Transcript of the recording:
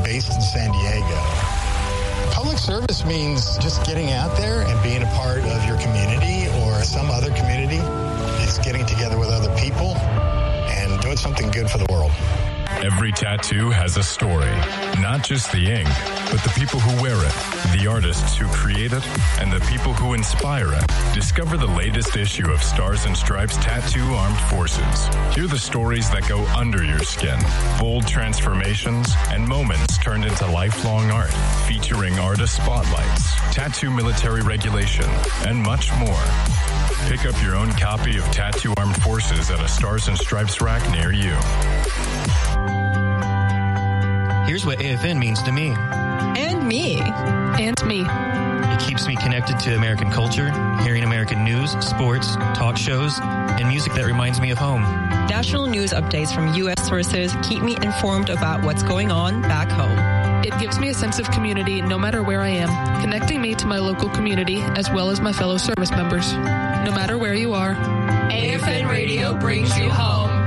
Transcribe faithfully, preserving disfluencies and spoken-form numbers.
based in San Diego. Public service means just getting out there and being a part of your community or some other community. It's getting together with other people and doing something good for the world. Every tattoo has a story, not just the ink, but the people who wear it, the artists who create it, and the people who inspire it. Discover the latest issue of Stars and Stripes Tattoo Armed Forces. Hear the stories that go under your skin, bold transformations, and moments turned into lifelong art, featuring artist spotlights, tattoo military regulation, and much more. Pick up your own copy of Tattoo Armed Forces at a Stars and Stripes rack near you. Here's what A F N means to me. And me. And me. It keeps me connected to American culture, hearing American news, sports, talk shows, and music that reminds me of home. National news updates from U S sources keep me informed about what's going on back home. It gives me a sense of community no matter where I am, connecting me to my local community as well as my fellow service members. No matter where you are, A F N Radio brings you home.